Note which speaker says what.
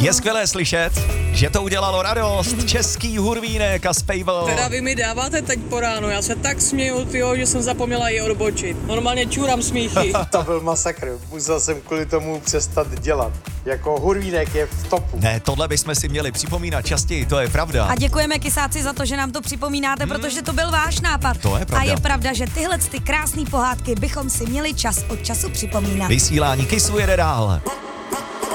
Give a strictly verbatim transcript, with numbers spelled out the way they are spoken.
Speaker 1: Je skvělé slyšet, že to udělalo radost. Český hurvínek a Spejvel.
Speaker 2: Teda vy mi dáváte teď po ránu, já se tak směju, tyjo, že jsem zapomněla ji odbočit. Normálně čůram smíchy.
Speaker 3: To byl masakr, musel jsem kvůli tomu přestat dělat. Jako hurvínek je v topu.
Speaker 1: Ne, tohle bychom si měli připomínat častěji, to je pravda.
Speaker 4: A děkujeme Kysáci za to, že nám to připomínáte, hmm. protože to byl váš nápad.
Speaker 1: To je pravda.
Speaker 4: A je pravda, že tyhle ty krásné pohádky bychom si měli čas od času připomínat.
Speaker 1: Vysílání Kysu jede dál.